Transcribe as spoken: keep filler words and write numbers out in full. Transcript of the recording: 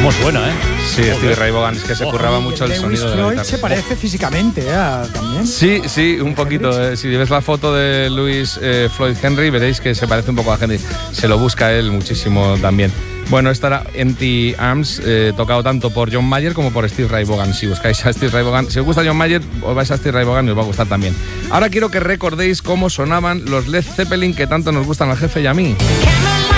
¿Cómo suena, eh? Sí, Joder. Stevie Ray Vaughan, es que se curraba oh, mucho el, el sonido de la guitarra. se parece físicamente, ¿eh? También. Sí, sí, un poquito. Eh. Si ves la foto de Louis eh, Floyd Henry, veréis que se parece un poco a Henry. Se lo busca él muchísimo también. Bueno, esta era Empty Arms, eh, tocado tanto por John Mayer como por Steve Ray Vaughan. Si buscáis a Steve Ray Vaughan, si os gusta John Mayer, os vais a Steve Ray Vaughan y os va a gustar también. Ahora quiero que recordéis cómo sonaban los Led Zeppelin que tanto nos gustan al jefe y a mí.